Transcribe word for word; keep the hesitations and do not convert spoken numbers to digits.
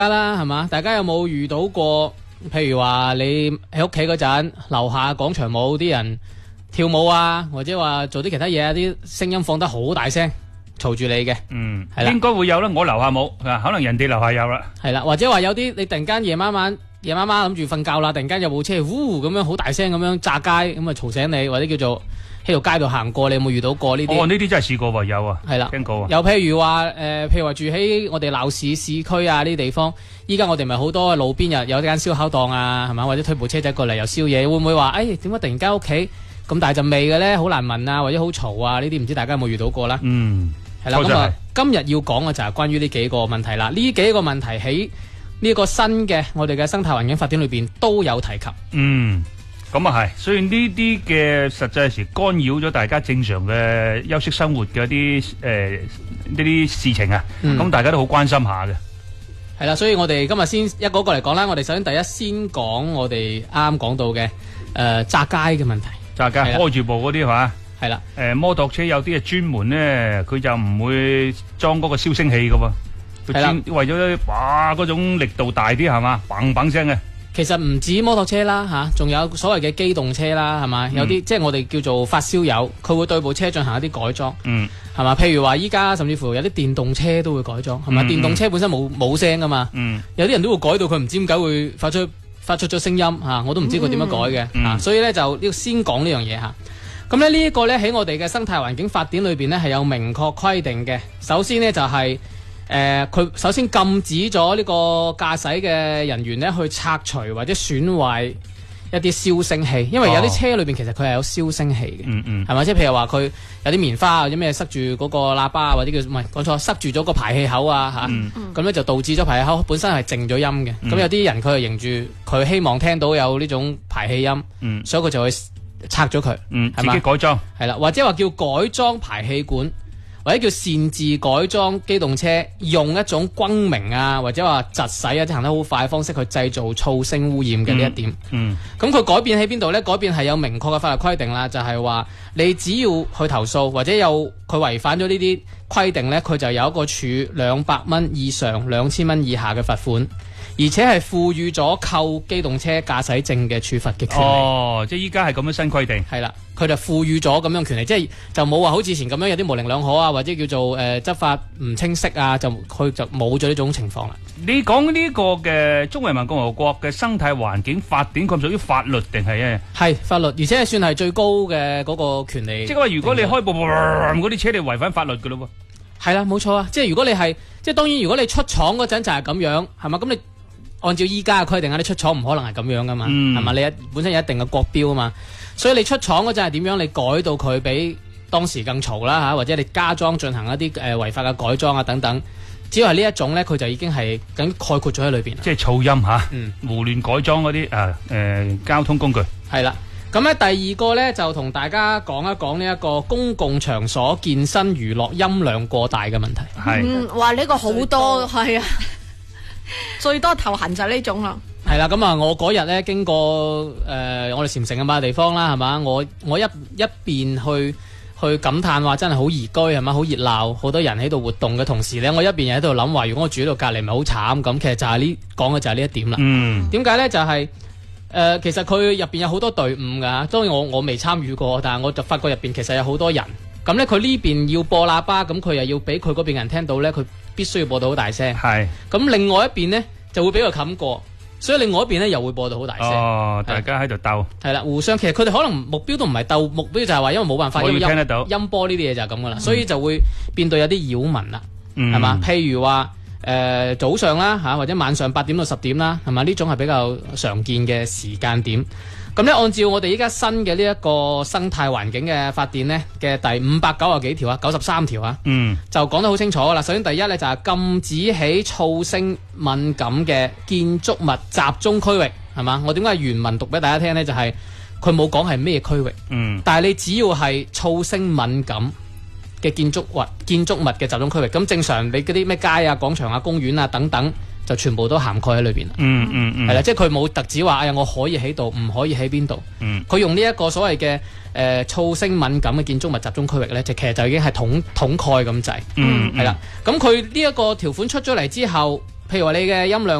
啦，係嘛？大家有冇遇到過？譬如話你喺屋企嗰陣，樓下廣場舞啲人跳舞啊，或者話做啲其他嘢啊，啲聲音放得好大聲，嘈住你嘅。 嗯， 係啦， 應該會有啦。我樓下冇，可能人哋樓下有啦。 係啦，或者話有啲你突然間夜晚晚夜晚晚諗住瞓覺啦，突然間有部車呼咁樣好大聲咁樣炸街，咁啊嘈醒你，或者叫做喺條街度行過，你有冇遇到過呢啲？ 哦，呢啲真係試過喎，有啊， 係啦， 聽過啊。 又譬如話誒、呃，譬如話住喺我哋鬧市市區啊呢啲地方，依家我哋咪好多路邊又有間燒烤檔啊，係嘛？或者推部車仔過嚟又燒嘢，會唔會話誒點解突然間屋企咁大陣味嘅咧？好難聞啊，或者好嘈啊？呢啲唔知大家有冇遇到過啦？ 嗯， 係啦，咁啊，今日要講嘅就係關於呢幾個問題啦。呢幾個問題喺呢個新嘅我哋嘅生態環境法典裏邊都有提及。嗯。 咁啊係，所以呢啲嘅實際時干擾咗大家正常嘅休息生活嘅啲誒呢啲事情啊，咁、嗯、大家都好關心下嘅。 係啦，所以我哋今日先一個個嚟講啦。我哋首先第一先講我哋啱啱講到嘅誒炸街嘅問題。炸街開住部嗰啲係嘛？ 係啦， 誒、呃、摩托車有啲係專門咧，佢就唔會裝嗰個燒聲器㗎喎。佢專為咗哇嗰種力度大啲係嘛，砰砰聲嘅。 其實唔止摩托車啦嚇，仲有所謂嘅機動車啦，係嘛？嗯、有啲即係我哋叫做發燒友，佢會對部車進行一啲改裝， 嗯， 係嘛？譬如話依家甚至乎有啲電動車都會改裝，係嘛？嗯、電動車本身冇冇聲噶嘛，嗯，有啲人都會改到佢唔知點解會發出發出咗聲音嚇，我都唔知佢點樣改嘅嚇、嗯啊，所以咧就要先講呢樣嘢嚇。咁咧呢一個咧喺我哋嘅生態環境法典裏邊咧係有明確規定嘅。首先呢，就係、是。誒，佢、呃、首先禁止咗呢個駕駛嘅人員咧去拆除或者損壞一啲燒聲器，因為有啲車裏邊其實佢係有燒聲器嘅， 嗯嗯， 係咪？即係譬如話佢有啲棉花或者咩塞住嗰個喇叭，或者叫唔係講錯，塞住咗個排氣口啊嚇，咁咧、嗯嗯、就導致咗排氣口本身係靜咗音嘅。咁、嗯、有啲人佢係認住佢希望聽到有呢種排氣音，嗯、所以佢就會拆咗佢， 嗯，自己改裝係啦，或者話叫改裝排氣管。或者叫擅自改裝機動車，用一種轟鳴啊，或者話疾駛啊，即行得好快嘅方式去製造噪聲污染嘅呢一點。嗯，咁佢、嗯、改變喺邊度呢？改變係有明確嘅法律規定啦，就係、是、話你只要去投訴，或者有佢違反咗呢啲規定呢，佢就有一個處兩百蚊以上兩千蚊以下嘅罰款。而且係賦予咗扣機動車駕駛證嘅處罰嘅權利。 哦，即係依家係咁樣新規定。 係啦，佢就賦予咗咁樣權利，即係就冇話好似以前咁樣有啲模棱兩可啊，或者叫做誒、呃、執法唔清晰啊，就佢就冇咗呢種情況啦。 你講呢個嘅中華人民共和國嘅生態環境法典，佢屬於法律定係咩？係法律，而且係算係最高嘅嗰個權利。 即係話，如果你開部嗰啲車，你違反法律噶咯喎。 係啦，冇錯啊。即係如果你係，即係當然，如果你出廠嗰陣就係咁樣，係嘛？咁你。按照依家嘅規定啊，你出廠唔可能係咁樣噶嘛，係嘛、嗯？你一本身有一定嘅國標啊嘛，所以你出廠嗰陣係點樣？你改到佢比當時更嘈啦嚇，或者你加裝進行一啲誒違法嘅改裝啊等等，只要係呢一種咧，佢就已經係咁概括咗喺裏邊。即係噪音嚇，嗯、胡亂改裝嗰啲誒誒交通工具。係啦， 咁咧第二個咧就同大家講一講呢一個公共場所健身娛樂音量過大嘅問題。 係，嗯，話呢個好多係啊。最多頭痕就係呢種啦， 係啦，咁啊，我嗰日咧經過誒、呃，我哋禪城咁嘅地方啦，係嘛，我我一一邊去去感嘆話真係好宜居，係嘛，好熱鬧，好多人喺度活動嘅同時咧，我一邊又喺度諗話，如果我住喺度隔籬咪好慘咁，其實就係呢講嘅就係呢一點啦。嗯，點解咧？就係、是、誒、呃，其實佢入邊有好多隊伍噶，當然我我未參與過，但係我就發覺入邊其實有好多人，咁咧佢呢邊要播喇叭，咁佢又要俾佢嗰邊人聽到咧，佢。必須要播到好大聲，係咁是另外一邊呢就會俾佢冚過，所以另外一邊呢又會播到好大聲。 哦，大家喺度鬥， 係啦，互相其實佢哋可能目標都唔係鬥，目標就係話因為冇辦法， 我要聽得到音波呢啲嘢就係咁噶啦，嗯、所以就會變到有啲擾民啦，係嘛、嗯？譬如話誒、呃、早上啦嚇，或者晚上八點到十點啦，係嘛？呢種係比較常見嘅時間點。咁咧，按照我哋依家新嘅呢一個生態環境嘅法典呢嘅第五百九十幾條啊，九十三條啊，嗯，就講得好清楚噶啦。首先第一咧就係、是、禁止起噪聲敏感嘅建築物集中區域，係嘛？我點解原文讀俾大家聽呢？就係佢冇講係咩區域，嗯，但係你只要係噪聲敏感嘅建築物、建築物嘅集中區域，咁正常你嗰啲咩街啊、廣場啊、公園啊等等。就全部都涵蓋喺裏邊啦。嗯嗯嗯，係啦，即係佢冇特指話，哎呀，我可以喺度，唔可以喺邊度。嗯，佢用呢一個所謂嘅誒噪聲敏感嘅建築物集中區域咧，就其實就已經係統統蓋咁滯。嗯，係啦。咁佢呢一個條款出咗嚟之後， 譬如話你嘅音量。